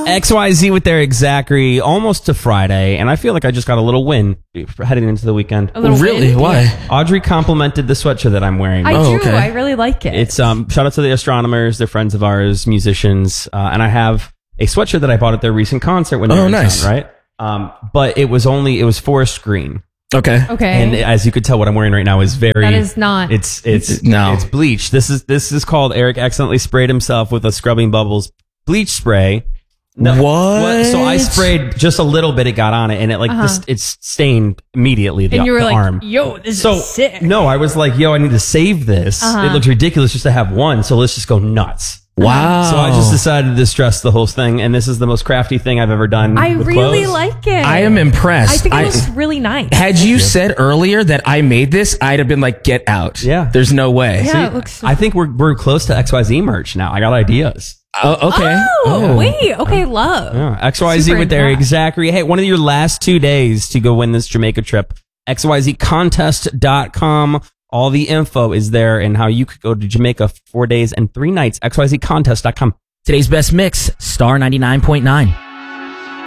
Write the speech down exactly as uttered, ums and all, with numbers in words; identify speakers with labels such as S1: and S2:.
S1: X Y Z with Eric Zachary, almost to Friday, and I feel like I just got a little win heading into the weekend.
S2: Really? Why?
S1: Yeah. Audrey complimented the sweatshirt that I'm wearing.
S3: I
S2: oh,
S3: do.
S2: okay.
S3: I really like it.
S1: It's um shout out to the Astronomers, they're friends of ours, musicians, uh, and I have a sweatshirt that I bought at their recent concert when they
S2: oh,
S1: were in
S2: nice.
S1: town, right? Um, but it was only it was forest green.
S2: Okay.
S3: Okay.
S1: And as you could tell, what I'm wearing right now is very.
S3: That is not.
S1: It's it's
S2: No.
S1: It's bleach. This is this is called Eric accidentally sprayed himself with a Scrubbing Bubbles bleach spray. No,
S2: What?
S1: So I sprayed just a little bit. It got on it, and it like
S3: Uh-huh.
S1: this, it's stained immediately. The,
S3: and you were
S1: the
S3: like,
S1: arm.
S3: yo, this
S1: So
S3: is sick.
S1: no, I was like, yo, I need to save this.
S3: Uh-huh.
S1: It looks ridiculous just to have one. So let's just go nuts.
S2: Wow.
S1: So I just decided to distress the whole thing, and this is the most crafty thing I've ever done.
S3: I
S1: with
S3: really
S1: clothes.
S3: like it.
S2: I am impressed.
S3: I think it
S2: I-
S3: looks really nice.
S2: Had you said earlier that I made this, I'd have been like, get out.
S1: Yeah.
S2: There's no way.
S3: Yeah, it looks.
S1: I think we're we're close to X Y Z merch now. I got ideas.
S2: Oh, okay.
S3: Oh, wait. Okay, love.
S1: Yeah, X Y Z
S3: Super
S1: with
S3: into
S1: Eric
S3: that.
S1: Zachary. Hey, one of your last two days to go win this Jamaica trip. X Y Z contest dot com. All the info is there and how you could go to Jamaica for four days and three nights. X Y Z contest dot com.
S4: Today's best mix, Star ninety-nine point nine.